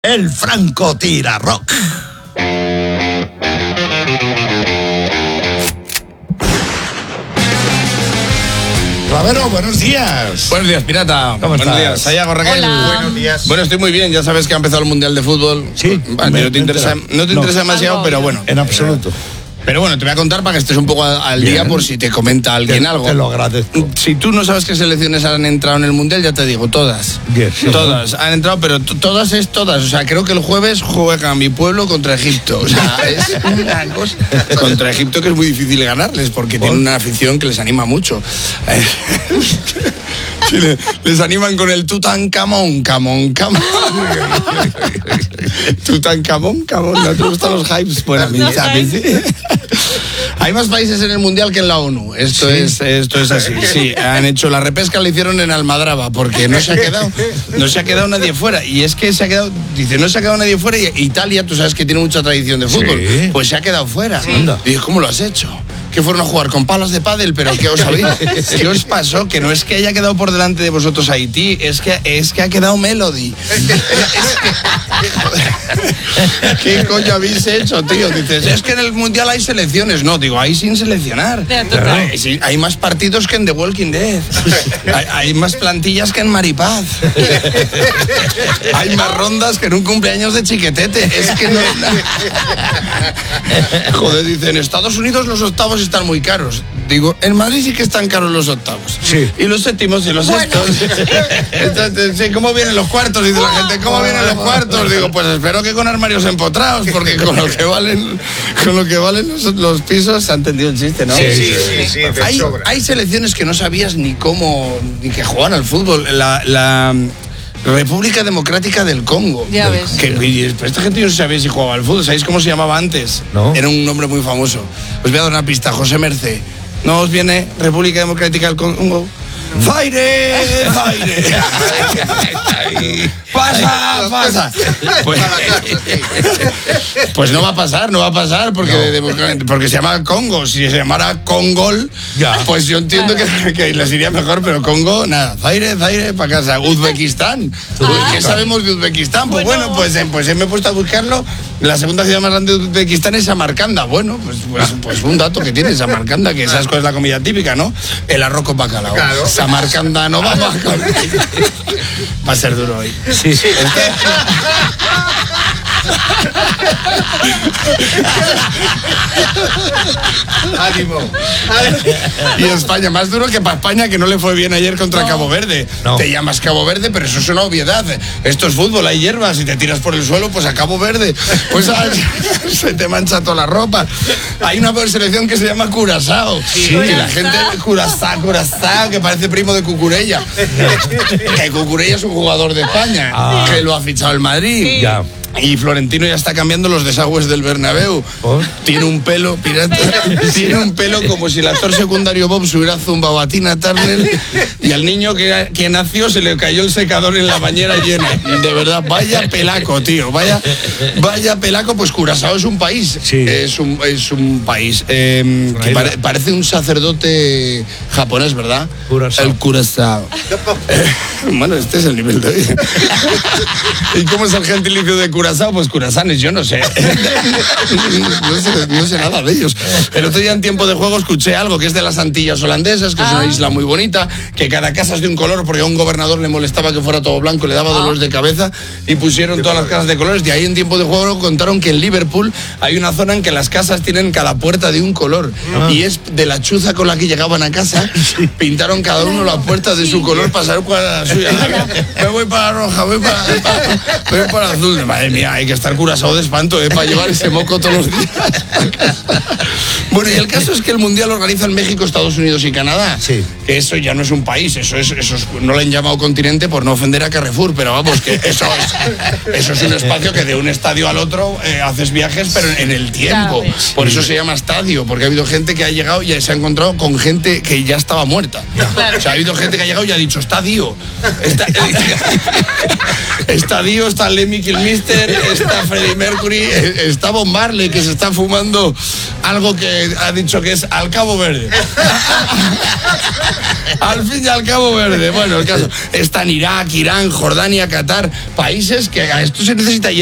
El Franco Tira Rock. Ravero, buenos días. Buenos días, pirata. ¿Cómo estás? Buenos días, Sayago, Raquel. Hola. Buenos días. Bueno, estoy muy bien, ya sabes que ha empezado el Mundial de Fútbol. Sí. Vale, no te interesa demasiado, pero bueno. En absoluto. Pero bueno, te voy a contar para que estés un poco al Bien. día por si te comenta alguien algo. Te lo agradezco. Si tú no sabes qué selecciones han entrado en el Mundial, ya te digo, todas. Bien, sí. Todas han entrado, pero todas es todas. O sea, creo que el jueves juega mi pueblo contra Egipto. O sea, es una cosa. Contra Egipto que es muy difícil ganarles porque tienen una afición que les anima mucho. Sí, les animan con el Tutankamón, Camón. Tutankamón, ¿no te gustan los hypes? Bueno, a mí sí. Hay más países en el Mundial que en la ONU. Esto es así. Sí, han hecho la repesca, la hicieron en Almadraba, porque no se ha quedado nadie fuera. Y es que no se ha quedado nadie fuera. Y Italia, tú sabes que tiene mucha tradición de fútbol, Sí. pues se ha quedado fuera. Sí. Y ¿cómo lo has hecho? Que fueron a jugar con palas de pádel, pero ¿qué os habéis? ¿Qué os pasó? Que no es que haya quedado por delante de vosotros Haití, es que ha quedado Melody. ¿Qué coño habéis hecho, tío? Dices, es que en el Mundial hay selecciones. No, digo, hay sin seleccionar. Hay más partidos que en The Walking Dead. Hay más plantillas que en Maripaz. Hay más rondas que en un cumpleaños de Chiquetete. Es que no... Joder, dicen, en Estados Unidos los octavos están muy caros. Digo, en Madrid sí que están caros los octavos. Sí. Y los séptimos y los sextos. Entonces, sí, ¿cómo vienen los cuartos? Dice la gente, ¿cómo vienen los cuartos? Digo, pues espero que con armarios empotrados, porque con lo que valen los pisos, se ha entendido el chiste, ¿no? Sí, Hay selecciones que no sabías ni cómo, ni que juegan al fútbol. La República Democrática del Congo. Ya ves. Pero esta gente no sabía si jugaba al fútbol. ¿Sabéis cómo se llamaba antes? No. Era un nombre muy famoso. Os voy a dar una pista, José Mercé. ¿No os viene República Democrática del Congo? ¡Zaire! ¡Zaire! ¡Pasa! Pues no va a pasar porque se llama Congo. Si se llamara Congol, pues yo entiendo que les iría mejor, pero Congo, nada. Zaire, para casa. Uzbekistán. ¿Qué sabemos de Uzbekistán? Pues bueno, pues me he puesto a buscarlo. La segunda ciudad más grande de Uzbekistán es Samarcanda. Bueno, pues un dato que tiene Samarcanda, que sabes cuál es la comida típica, ¿no? El arroz con bacalao. Claro. Samarcanda no vamos a comer. Va a ser duro hoy. Sí. Ánimo. Y España, más duro que para España, que no le fue bien ayer contra Cabo Verde. No. Te llamas Cabo Verde, pero eso es una obviedad. Esto es fútbol, hay hierbas, si te tiras por el suelo, pues a Cabo Verde. Pues se te mancha toda la ropa. Hay una selección que se llama Curazao. Sí. Y la gente, Curazao, que parece primo de Cucurella. Que Cucurella es un jugador de España, que lo ha fichado el Madrid. Sí. Ya. Y Florentino ya está cambiando los desagües del Bernabéu. ¿Por? Tiene un pelo, pirata, tiene un pelo como si el actor secundario Bob se hubiera zumbado a Tina Turner y al niño que nació se le cayó el secador en la bañera llena. De verdad, vaya pelaco, tío, vaya pelaco. Pues Curazao es un país, Sí. es un país que parece un sacerdote japonés, ¿verdad? Curazao. El Curazao. Bueno, este es el nivel de hoy. ¿Y cómo es el gentilicio de Curazao? Pues curazanes, yo no sé. No sé nada de ellos. El otro día en tiempo de juego escuché algo que es de las Antillas holandesas, que es una isla muy bonita, que cada casa es de un color, porque a un gobernador le molestaba que fuera todo blanco, le daba dolores de cabeza, y pusieron todas las casas de colores. De ahí en tiempo de juego contaron que en Liverpool hay una zona en que las casas tienen cada puerta de un color, y es de la chuza con la que llegaban a casa, pintaron cada uno la puerta de su color para saber cuál era la suya. Me voy para la roja, voy para la azul. Madre mía, hay que estar Curazao de espanto, para llevar ese moco todos los días. Bueno, y el caso es que el Mundial lo organizan México, Estados Unidos y Canadá. Sí. Que eso ya no es un país, eso es, no le han llamado continente por no ofender a Carrefour, pero vamos, que eso es un espacio que de un estadio al otro haces viajes, pero en el tiempo. Por eso se llama estadio, porque ha habido gente que ha llegado y se ha encontrado con gente que ya estaba muerta. O sea, ha habido gente que ha llegado y ha dicho, estadio. Estadio, está Lemmy Kilmister, Twitter está Freddie Mercury, está Bob Marley, que se está fumando algo que ha dicho que es al Cabo Verde. Al fin y al Cabo Verde. Bueno, el caso, están Irak, Irán, Jordania, Qatar, países que a esto se necesita